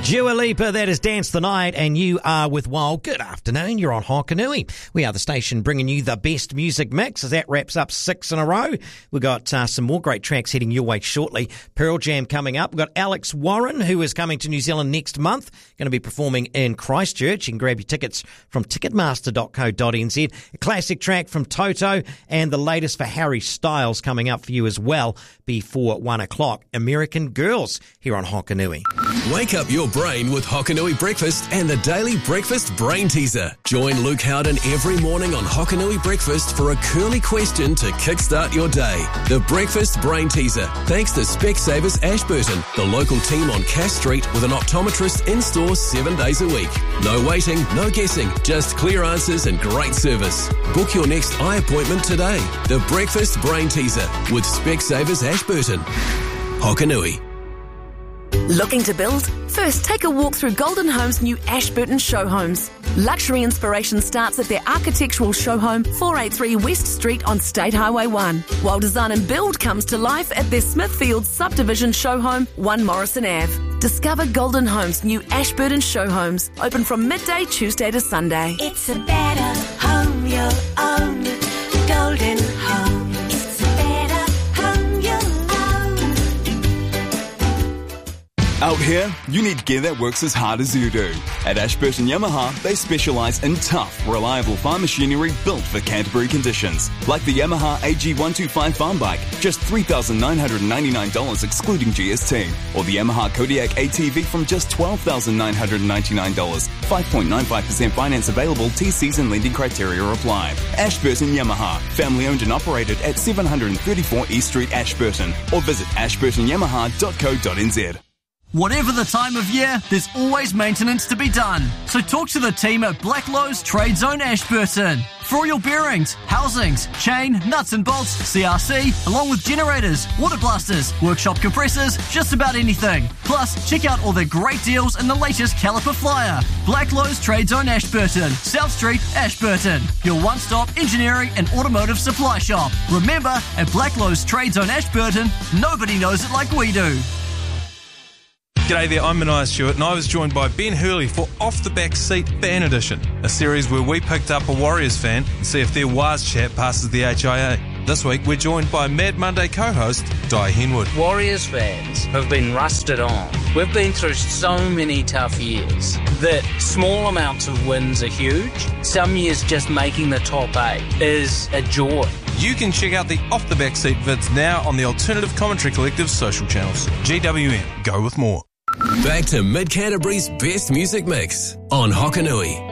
Dua Lipa, that is Dance the Night, and you are with Wild. Good afternoon, you're on Hokanui. We are the station bringing you the best music mix as that wraps up 6 in a row. We've got some more great tracks heading your way shortly. Pearl Jam coming up. We've got Alex Warren, who is coming to New Zealand next month, going to be performing in Christchurch. You can grab your tickets from ticketmaster.co.nz. A classic track from Toto, and the latest for Harry Styles coming up for you as well before 1 o'clock. American Girls here on Hokanui. Wake up your brain with Hokanui Breakfast and the Daily Breakfast Brain Teaser. Join Luke Howden every morning on Hokanui Breakfast for a curly question to kickstart your day. The Breakfast Brain Teaser, thanks to Specsavers Ashburton, the local team on Cass Street with an optometrist in-store 7 days a week. No waiting, no guessing, just clear answers and great service. Book your next eye appointment today. The Breakfast Brain Teaser with Specsavers Ashburton. Hokanui. Looking to build? First, take a walk through Golden Homes' new Ashburton show homes. Luxury inspiration starts at their architectural show home, 483 West Street on State Highway 1, while design and build comes to life at their Smithfield subdivision show home, 1 Morrison Ave. Discover Golden Homes' new Ashburton show homes, open from midday Tuesday to Sunday. It's a better home you'll own. Golden Home. It's a better home you'll own. Out here, you need gear that works as hard as you do. At Ashburton Yamaha, they specialise in tough, reliable farm machinery built for Canterbury conditions. Like the Yamaha AG125 farm bike, just $3,999 excluding GST. Or the Yamaha Kodiak ATV from just $12,999. 5.95% finance available, TCs and lending criteria apply. Ashburton Yamaha, family owned and operated at 734 East Street, Ashburton. Or visit ashburtonyamaha.co.nz. Whatever the time of year, there's always maintenance to be done. So talk to the team at Blacklowe's Trade Zone Ashburton. For all your bearings, housings, chain, nuts and bolts, CRC, along with generators, water blasters, workshop compressors, just about anything. Plus, check out all their great deals and the latest caliper flyer. Blacklowe's Trade Zone Ashburton, South Street, Ashburton. Your one-stop engineering and automotive supply shop. Remember, at Blacklowe's Trade Zone Ashburton, nobody knows it like we do. G'day there, I'm Mania Stewart and I was joined by Ben Hurley for Off the Back Seat Fan Edition, a series where we picked up a Warriors fan and see if their Waz chat passes the HIA. This week we're joined by Mad Monday co-host Di Henwood. Warriors fans have been rusted on. We've been through so many tough years that small amounts of wins are huge. Some years just making the top 8 is a joy. You can check out the Off the Back Seat vids now on the Alternative Commentary Collective's social channels. GWM, go with more. Back to Mid Canterbury's best music mix on Hokanui.